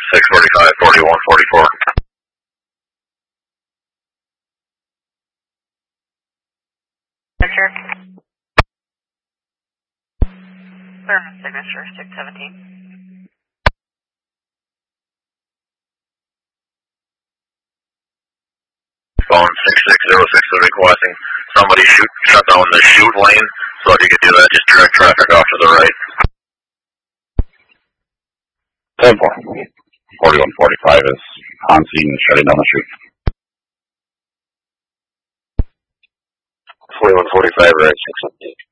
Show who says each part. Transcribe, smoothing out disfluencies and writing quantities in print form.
Speaker 1: 645, 4144.
Speaker 2: Signature. Clear signature, 617.
Speaker 1: Phone 6606 requesting somebody shut down the shoot lane. So if you could do that, just direct traffic off to the right.
Speaker 3: 10-4. 4145 is on scene shutting down the shoot.
Speaker 1: 4145, right, 617.